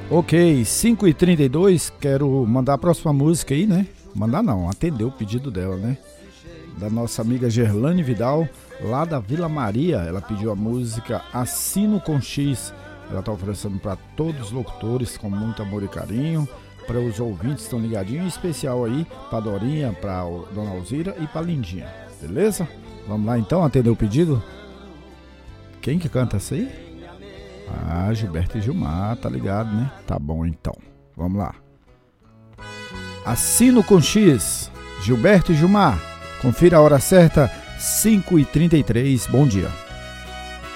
Ok, 5h32, quero mandar a próxima música aí, né? Mandar não, atender o pedido dela, né? Da nossa amiga Gerlane Vidal, lá da Vila Maria. Ela pediu a música Assino com X. Ela tá oferecendo para todos os locutores com muito amor e carinho, para os ouvintes que estão ligadinhos, em especial aí para Dorinha, para Dona Alzira e para Lindinha, beleza? Vamos lá então atender o pedido. Quem que canta essa aí? Ah, Gilberto e Gilmar, tá ligado, né? Tá bom então, vamos lá. Assino com X, Gilberto e Gilmar. Confira a hora certa, 5h33, bom dia.